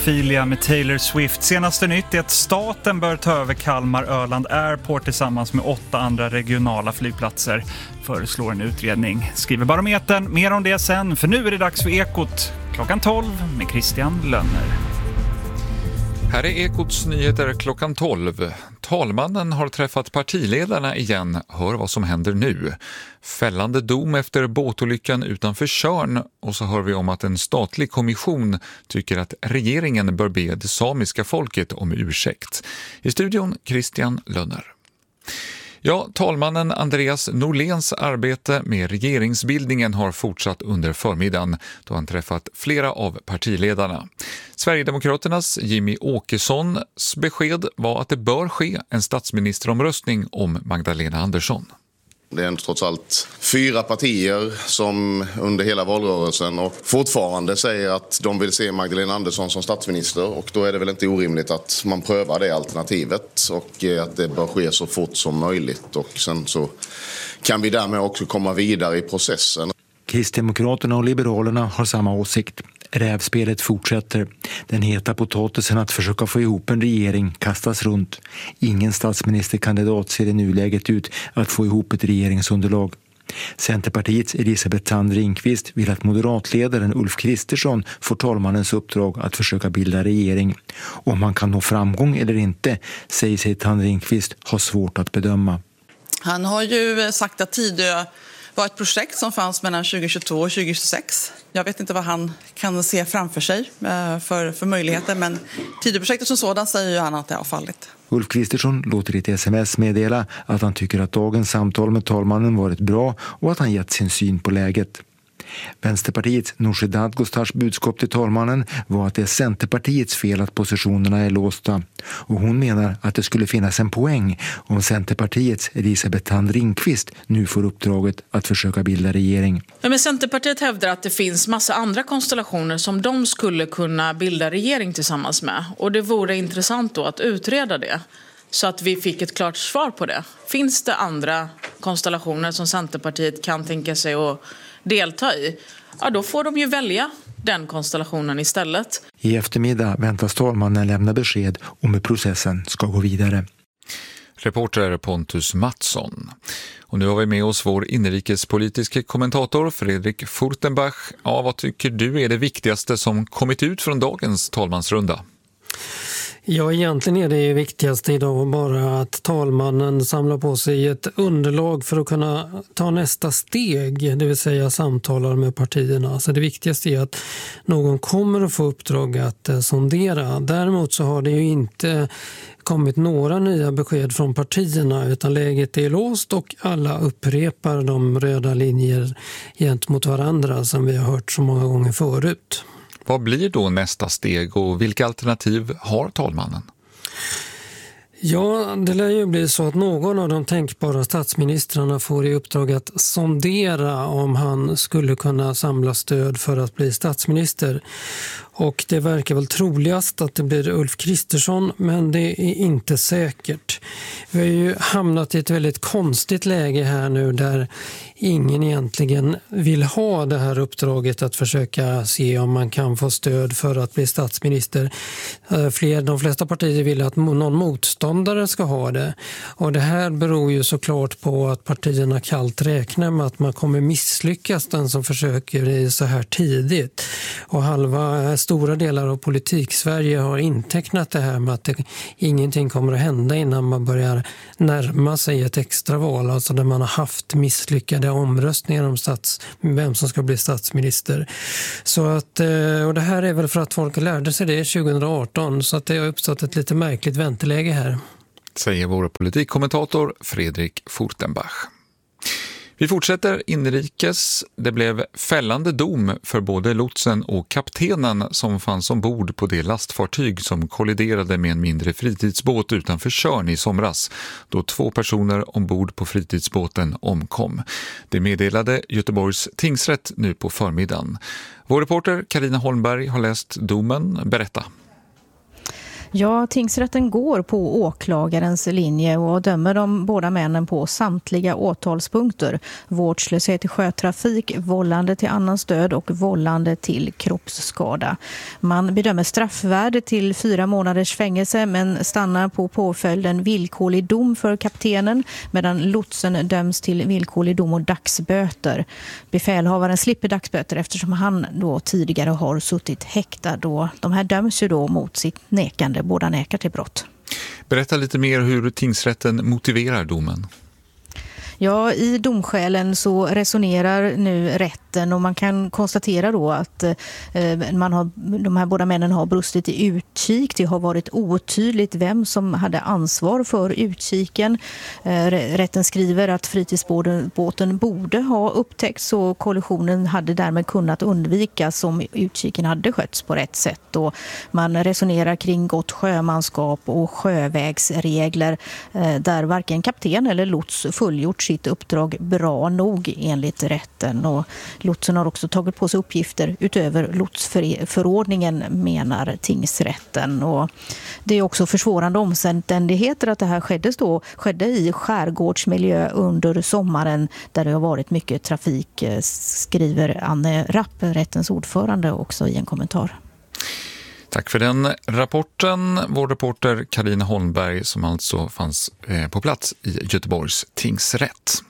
Filia med Taylor Swift. Senaste nytt är att staten bör ta över Kalmar Öland Airport tillsammans med 8 andra regionala flygplatser, föreslår en utredning. Skriver Barometern, mer om det sen, för nu är det dags för Ekot klockan 12 med Christian Lönner. Här är Ekots nyheter klockan 12. Talmannen har träffat partiledarna igen. Hör vad som händer nu. Fällande dom efter båtolyckan utanför Tjörn, och så hör vi om att en statlig kommission tycker att regeringen bör be det samiska folket om ursäkt. I studion Christian Lönner. Ja, talmannen Andreas Norléns arbete med regeringsbildningen har fortsatt under förmiddagen då han träffat flera av partiledarna. Sverigedemokraternas Jimmy Åkessons besked var att det bör ske en statsministeromröstning om Magdalena Andersson. Det är trots allt 4 partier som under hela valrörelsen och fortfarande säger att de vill se Magdalena Andersson som statsminister, och då är det väl inte orimligt att man prövar det alternativet och att det bör ske så fort som möjligt, och sen så kan vi därmed också komma vidare i processen. Kristdemokraterna och Liberalerna har samma åsikt. Rävspelet fortsätter. Den heta potatisen att försöka få ihop en regering kastas runt. Ingen statsministerkandidat ser i nuläget ut att få ihop ett regeringsunderlag. Centerpartiets Elisabeth Thand Ringqvist vill att moderatledaren Ulf Kristersson får talmannens uppdrag att försöka bilda regering. Om han kan nå framgång eller inte säger sig Thand Ringqvist ha svårt att bedöma. Han har ju sagt att Tidö var ett projekt som fanns mellan 2022 och 2026. Jag vet inte vad han kan se framför sig för möjligheter, men Tidöprojektet som sådan säger ju han att det har fallit. Ulf Kristersson låter i ett sms meddela att han tycker att dagens samtal med talmannen varit bra och att han gett sin syn på läget. Vänsterpartiets Nooshi Dadgostars budskap till talmannen var att det är Centerpartiets fel att positionerna är låsta, och hon menar att det skulle finnas en poäng om Centerpartiets Elisabeth Thand Ringqvist nu får uppdraget att försöka bilda regering. Ja, men Centerpartiet hävdar att det finns massa andra konstellationer som de skulle kunna bilda regering tillsammans med, och det vore intressant då att utreda det så att vi fick ett klart svar på det. Finns det andra konstellationer som Centerpartiet kan tänka sig att delta i, ja, då får de ju välja den konstellationen istället. I eftermiddag väntas talmannen lämna besked om hur processen ska gå vidare. Reporter Pontus Mattsson. Och nu har vi med oss vår inrikespolitiska kommentator Fredrik Furtenbach. Ja, vad tycker du är det viktigaste som kommit ut från dagens talmansrunda? Ja, egentligen är det viktigaste idag bara att talmannen samlar på sig ett underlag för att kunna ta nästa steg, det vill säga samtalar med partierna. Så det viktigaste är att någon kommer att få uppdrag att sondera. Däremot så har det ju inte kommit några nya besked från partierna, utan läget är låst och alla upprepar de röda linjer gentemot varandra som vi har hört så många gånger förut. Vad blir då nästa steg och vilka alternativ har talmannen? Ja, det lär ju bli så att någon av de tänkbara statsministrarna får i uppdrag att sondera om han skulle kunna samla stöd för att bli statsminister. Och det verkar väl troligast att det blir Ulf Kristersson, men det är inte säkert. Vi har ju hamnat i ett väldigt konstigt läge här nu där ingen egentligen vill ha det här uppdraget att försöka se om man kan få stöd för att bli statsminister. De flesta partier vill att någon motståndare ska ha det. Och det här beror ju såklart på att partierna kallt räknar med att man kommer misslyckas den som försöker så här tidigt. Och stora delar av politik-Sverige har intecknat det här med att ingenting kommer att hända innan man börjar närma sig ett extraval, alltså där man har haft misslyckade omröstningar om vem som ska bli statsminister. Så att, och det här är väl för att folk lärde sig det 2018, så att det har uppstått ett lite märkligt vänteläge här. Säger vår politikkommentator Fredrik Furtenbach. Vi fortsätter inrikes. Det blev fällande dom för både lotsen och kaptenen som fanns ombord på det lastfartyg som kolliderade med en mindre fritidsbåt utanför Tjörn i somras, då 2 personer ombord på fritidsbåten omkom. Det meddelade Göteborgs tingsrätt nu på förmiddagen. Vår reporter Carina Holmberg har läst domen. Berätta. Ja, tingsrätten går på åklagarens linje och dömer de båda männen på samtliga åtalspunkter. Vårdslöshet i sjötrafik, vållande till annans död och vållande till kroppsskada. Man bedömer straffvärde till 4 månaders fängelse men stannar på påföljden villkorlig dom för kaptenen medan lotsen döms till villkorlig dom och dagsböter. Befälhavaren slipper dagsböter eftersom han då tidigare har suttit häktad och de här döms ju då mot sitt nekande. Båda nekar till brott. Berätta lite mer hur tingsrätten motiverar domen. Ja, i domskälen så resonerar nu rätten och man kan konstatera då att de här båda männen har brustit i utkik. Det har varit otydligt vem som hade ansvar för utkiken. Rätten skriver att fritidsbåten borde ha upptäckts och kollisionen hade därmed kunnat undvikas om utkiken hade skötts på rätt sätt. Och man resonerar kring gott sjömanskap och sjövägsregler där varken kapten eller lots fullgjort sitt uppdrag bra nog enligt rätten. Och lotsen har också tagit på sig uppgifter utöver lotsförordningen menar tingsrätten. Och det är också försvårande omständigheter att det här skedde i skärgårdsmiljö under sommaren där det har varit mycket trafik, skriver Anne Rapp, rättens ordförande, också i en kommentar. Tack för den rapporten. Vår reporter Karina Holmberg som alltså fanns på plats i Göteborgs tingsrätt.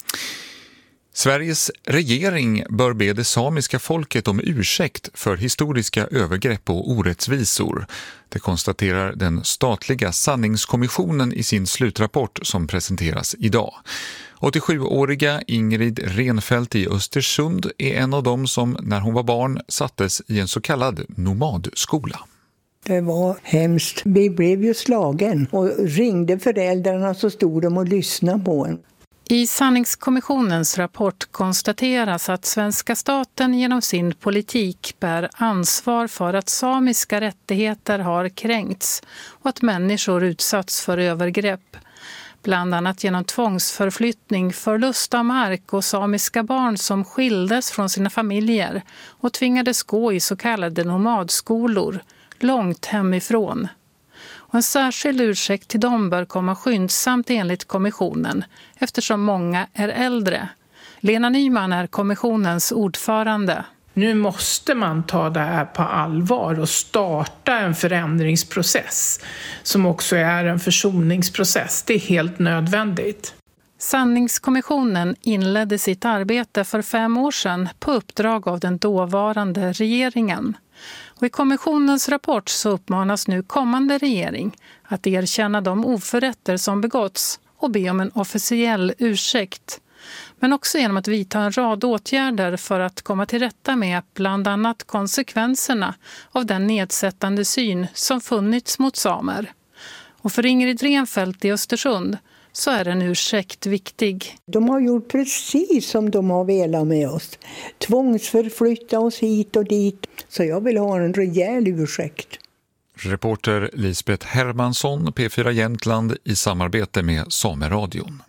Sveriges regering bör be det samiska folket om ursäkt för historiska övergrepp och orättvisor. Det konstaterar den statliga sanningskommissionen i sin slutrapport som presenteras idag. 87-åriga Ingrid Renfeldt i Östersund är en av dem som när hon var barn sattes i en så kallad nomadskola. Det var hemskt. Vi blev ju slagen och ringde föräldrarna så stod de och lyssnade på en. I sanningskommissionens rapport konstateras att svenska staten genom sin politik bär ansvar för att samiska rättigheter har kränkts och att människor utsatts för övergrepp. Bland annat genom tvångsförflyttning, förlust av mark och samiska barn som skildes från sina familjer och tvingades gå i så kallade nomadskolor, långt hemifrån. Och en särskild ursäkt till dem bör komma skyndsamt enligt kommissionen eftersom många är äldre. Lena Nyman är kommissionens ordförande. Nu måste man ta det här på allvar och starta en förändringsprocess som också är en försoningsprocess. Det är helt nödvändigt. Sanningskommissionen inledde sitt arbete för 5 år sedan på uppdrag av den dåvarande regeringen. Och i kommissionens rapport så uppmanas nu kommande regering att erkänna de oförrätter som begåtts och be om en officiell ursäkt. Men också genom att vidta en rad åtgärder för att komma till rätta med bland annat konsekvenserna av den nedsättande syn som funnits mot samer. Och för Ingrid Renfeldt i Östersund så är en ursäkt viktig. De har gjort precis som de har velat med oss. Tvångsförflytta oss hit och dit. Så jag vill ha en rejäl ursäkt. Reporter Lisbeth Hermansson, P4 Jämtland i samarbete med Sameradion.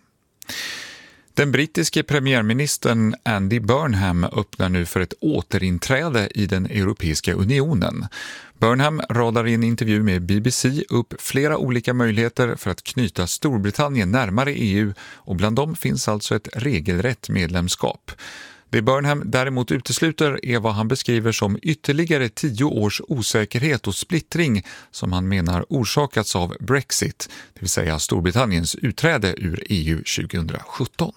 Den brittiske premiärministern Andy Burnham öppnar nu för ett återinträde i den Europeiska unionen. Burnham radar i en intervju med BBC upp flera olika möjligheter för att knyta Storbritannien närmare EU och bland dem finns alltså ett regelrätt medlemskap. Det Burnham däremot utesluter är vad han beskriver som ytterligare 10 års osäkerhet och splittring som han menar orsakats av Brexit, det vill säga Storbritanniens utträde ur EU 2017.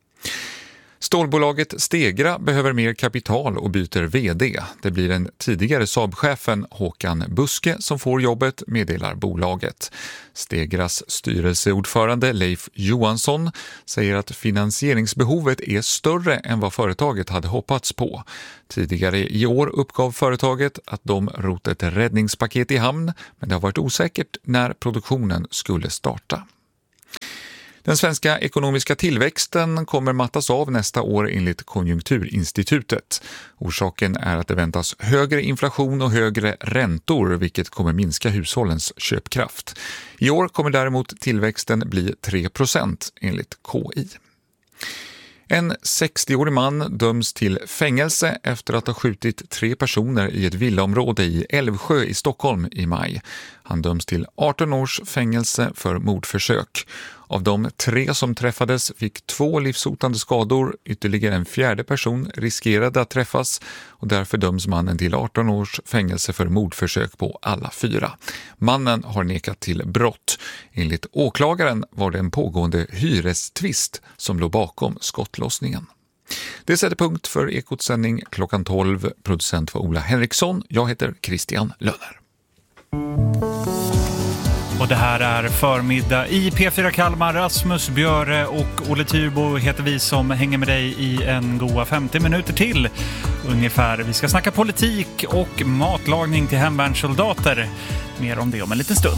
Stålbolaget Stegra behöver mer kapital och byter vd. Det blir den tidigare Saab-chefen Håkan Buske som får jobbet, meddelar bolaget. Stegras styrelseordförande Leif Johansson säger att finansieringsbehovet är större än vad företaget hade hoppats på. Tidigare i år uppgav företaget att de rott ett räddningspaket i hamn, men det har varit osäkert när produktionen skulle starta. Den svenska ekonomiska tillväxten kommer mattas av nästa år enligt Konjunkturinstitutet. Orsaken är att det väntas högre inflation och högre räntor, vilket kommer minska hushållens köpkraft. I år kommer däremot tillväxten bli 3% enligt KI. En 60-årig man döms till fängelse efter att ha skjutit 3 personer i ett villaområde i Älvsjö i Stockholm i maj. Han döms till 18 års fängelse för mordförsök. Av de 3 som träffades fick 2 livshotande skador. Ytterligare en 4:e person riskerade att träffas och därför döms mannen till 18 års fängelse för mordförsök på alla 4. Mannen har nekat till brott. Enligt åklagaren var det en pågående hyrestvist som låg bakom skottlossningen. Det sätter punkt för Ekots sändning klockan 12. Producent var Ola Henriksson. Jag heter Christian Lönner. Och det här är förmiddag i P4 Kalmar. Rasmus Björe och Olle Tyrbo heter vi som hänger med dig i en goda 50 minuter till ungefär. Vi ska snacka politik och matlagning till hemvärnssoldater. Mer om det om en liten stund.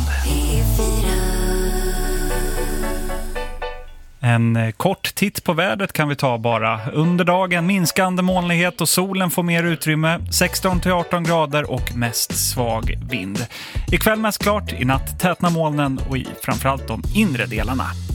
En kort titt på vädret kan vi ta bara. Under dagen minskande molnighet och solen får mer utrymme. 16-18 grader och mest svag vind. Ikväll mest klart, i natt tätna molnen och i framförallt de inre delarna.